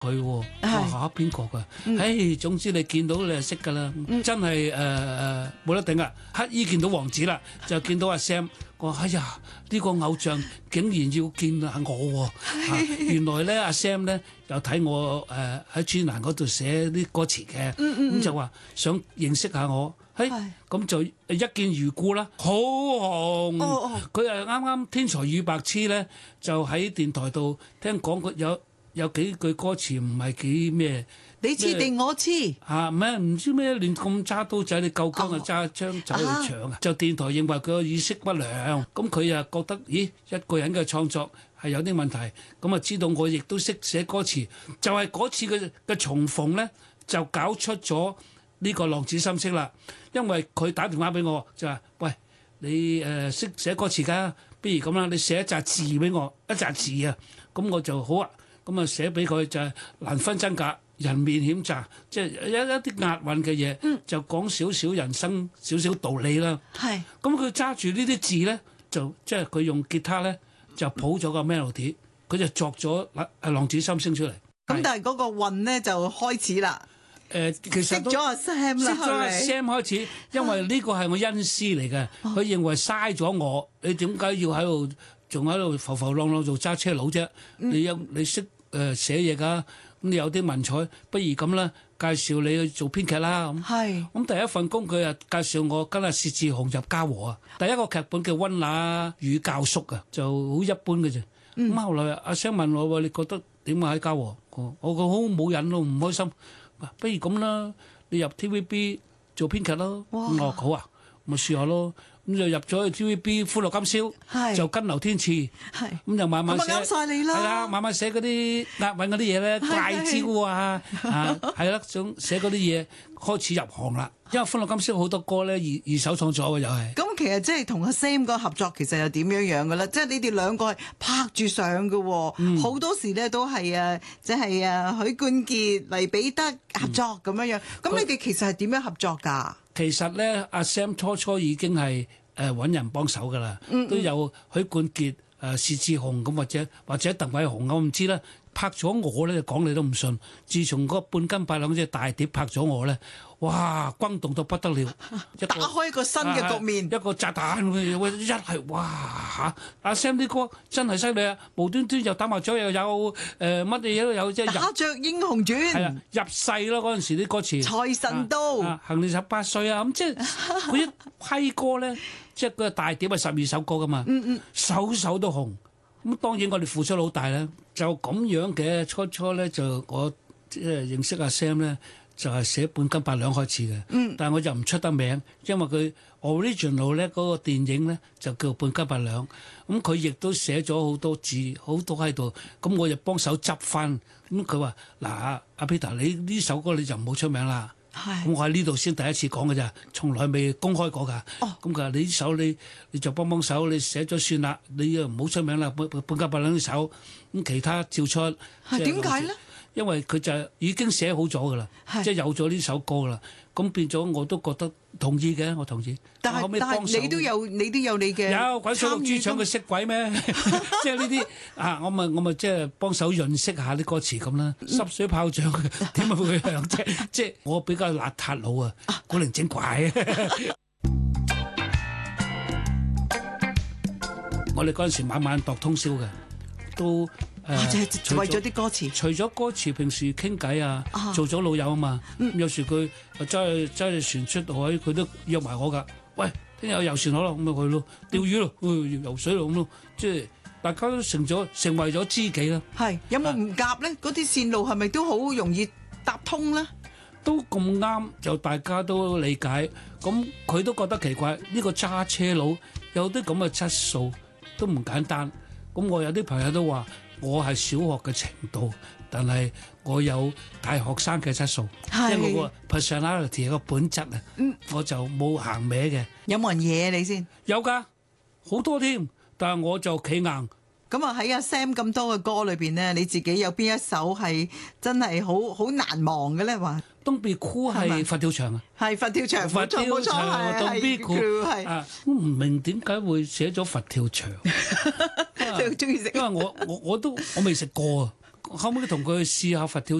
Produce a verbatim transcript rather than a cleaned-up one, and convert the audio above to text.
佢喎，嚇邊個㗎？唉，總之你見到你就識㗎啦，真係誒誒冇得頂啊！乞衣見到王子啦，就見到阿 Sam，我話哎呀，呢個偶像竟然要見下我喎！原來咧阿 Sam 咧又睇我誒喺專欄嗰度寫啲歌詞嘅，咁就話想認識下我，嘿咁就一見如故啦，好紅！佢係啱啱天才與白痴咧，就喺電台度聽講佢有。有幾句歌詞唔係幾咩？ 你黐定我黐嚇咩？唔知咩亂咁揸刀仔，你夠薑啊揸槍走去搶啊！就電台認為佢個意識不良，咁佢又覺得咦一個人嘅創作係有啲問題，咁啊知道我亦都識寫歌詞，就係嗰次嘅嘅重逢咧，就搞出咗呢個浪子心聲啦。因為佢打電話俾我就話：喂，你誒識寫歌詞㗎？不如咁啦，你寫一紮字俾我，一紮字啊！咁我就好啊。咁啊寫俾佢就係難分真假，人面險詐，即係一一啲押韻嘅嘢，嗯、就講少少人生少少道理啦。係，咁佢揸住呢啲字咧，就即係佢用吉他咧就譜咗個 melody，佢就作咗《浪子心聲》出嚟。 咁但係嗰個運咧就開始啦。誒、呃，其實識咗阿 Sam 啦， 識咗阿 Sam 開始，因為呢個係我恩師嚟嘅，佢、哦、認為嘥咗我，你點解要喺度？仲喺度浮浮浪浪做揸車佬啫，你有你識誒寫嘢㗎，咁你有啲文采，不如咁啦，介紹你去做編劇啦咁。係，咁第一份工佢啊介紹我跟阿薛志雄入嘉禾啊，第一個劇本叫《溫拿與教叔》啊，就好一般嘅啫。咁後來阿 Sam 問我話：你覺得點啊喺嘉禾？我我個好冇癮咯，唔開心。不如咁啦，你入 T V B 做編劇咯。我話好啊，咪試下咯。咁就入咗去 T V B《歡樂今宵》，就跟劉天賜，咁就慢慢寫， 啱曬你啦， 係啦，慢慢寫嗰啲押韻嗰啲嘢咧，怪招啊，啊，係啦，想寫嗰啲嘢，開始入行啦。因為《歡樂今宵》好多歌咧，二二手創作又係。咁其實即係同阿 Sam 個合作，其實又點樣樣嘅咧？即係你哋兩個係拍住上嘅，好多時咧都係啊，即係啊許冠傑、黎彼得合作咁樣樣。咁你哋其實係點樣合作㗎？其實咧，阿 Sam 初初已經係誒揾人幫手㗎啦，嗯嗯都有許冠傑、誒薛志雄咁或者或者鄧偉雄，我唔知啦。拍咗我咧，講你都唔信。自從嗰半斤八兩隻大碟拍咗我咧，哇，轟動到不得了，一打開一個新嘅局面，啊、一個炸彈，一係哇嚇！阿 Sam 啲歌真係犀利啊！無端端又打麻雀又有誒乜嘢嘢都有，即係打雀英雄傳係啊，入世咯嗰陣時啲歌詞，財神到、啊啊、行年十八歲啊咁，即係嗰一批歌咧，即係個大碟係十二首歌噶嘛，嗯嗯，首首都紅。咁當然我哋付出好大啦，就咁樣嘅初初咧就我即係認識阿 Sam 咧，就係寫半斤八兩開始嘅，嗯、但係我就唔出得名，因為佢 original 咧嗰個電影咧就叫半斤八兩，咁佢亦都寫咗好多字好多喺度，咁我就幫手執翻，咁佢話嗱阿阿 Peter 你呢首歌你就唔好出名啦。咁我喺呢度先第一次講嘅咋，從來未公開過㗎。咁佢話你呢首你你就幫幫手，你寫咗算啦，你又唔好出名啦，半半斤八兩呢首，咁其他照出。係點解咧？因為佢就已經寫好咗㗎啦，即係有咗呢首歌㗎啦。咁變咗我都覺得同意嘅，我同意。但係但係你都有你都有你嘅有鬼水六豬腸佢識鬼咩？即係呢啲啊！我咪我咪即係幫手潤色下啲歌詞咁啦。濕水炮仗點解會響啫？即係我比較邋遢佬啊，古靈精怪啊！我哋嗰陣時晚晚度通宵嘅，都。誒，即係為咗啲歌詞，除咗歌詞，平時傾偈啊，做咗老友啊嘛。嗯、有時佢揸揸隻船出海，佢都約埋我㗎。喂，聽日有遊船好啦，咁咪去咯，釣魚咯，嗯、游水咯咁咯。即係大家都成咗成為咗知己啦。係有冇唔夾咧？嗰啲線路係咪都好容易搭通咧？都咁啱，就大家都理解。咁佢都覺得奇怪，呢、呢個揸車佬有啲咁嘅質素都唔簡單。咁我有啲朋友都話。我係小學嘅程度，但係我有大學生嘅質素，因為我個 personality 個本質啊，嗯、我就冇行歪嘅。有冇人惹你先？有㗎，好多添，但係我就企硬。咁啊喺阿 Sam 咁多嘅歌裏邊咧，你自己有邊一首係真係好好難忘嘅咧？話 Don't be cool 係佛跳牆啊，係佛跳牆，佛跳牆 Don't be cool 係啊，我唔明點解會寫咗佛跳牆。最中意食，因為我我我都我未食過啊， 可唔可以同佢試下佛跳